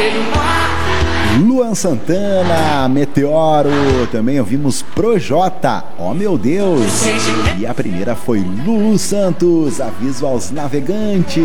Luan Santana, Meteoro. Também ouvimos Projota, oh meu Deus. E a primeira foi Lulu Santos, Aviso aos Navegantes.